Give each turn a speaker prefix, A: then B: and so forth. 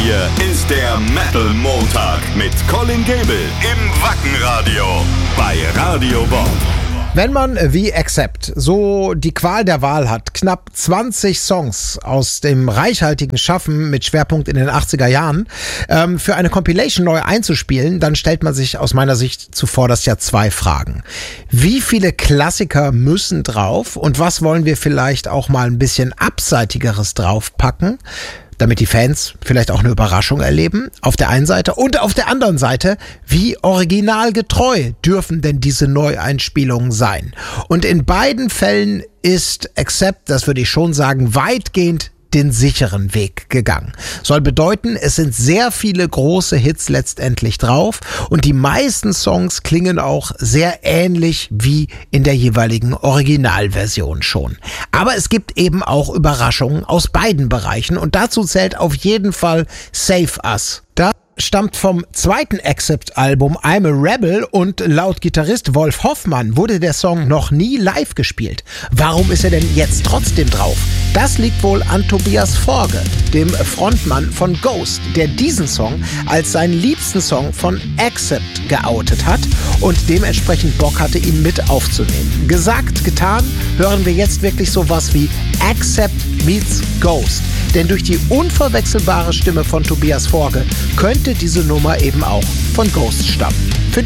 A: hier ist der Metal Montag mit Colin Gable im Wackenradio bei Radio Bob.
B: Wenn man wie Accept so die Qual der Wahl hat, knapp 20 Songs aus dem reichhaltigen Schaffen mit Schwerpunkt in den 80er Jahren für eine Compilation neu einzuspielen, dann stellt man sich aus meiner Sicht zuvorderst ja zwei Fragen. Wie viele Klassiker müssen drauf und was wollen wir vielleicht auch mal ein bisschen Abseitigeres draufpacken, damit die Fans vielleicht auch eine Überraschung erleben, auf der einen Seite. Und auf der anderen Seite, wie originalgetreu dürfen denn diese Neueinspielungen sein? Und in beiden Fällen ist Accept, das würde ich schon sagen, weitgehend den sicheren Weg gegangen. Soll bedeuten, es sind sehr viele große Hits letztendlich drauf und die meisten Songs klingen auch sehr ähnlich wie in der jeweiligen Originalversion schon. Aber es gibt eben auch Überraschungen aus beiden Bereichen und dazu zählt auf jeden Fall Save Us. Das stammt vom zweiten Accept-Album I'm a Rebel und laut Gitarrist Wolf Hoffmann wurde der Song noch nie live gespielt. Warum ist er denn jetzt trotzdem drauf? Das liegt wohl an Tobias Forge, dem Frontmann von Ghost, der diesen Song als seinen liebsten Song von Accept geoutet hat und dementsprechend Bock hatte, ihn mit aufzunehmen. Gesagt, getan, hören wir jetzt wirklich sowas wie Accept meets Ghost. Denn durch die unverwechselbare Stimme von Tobias Forge könnte diese Nummer eben auch von Ghost stammen.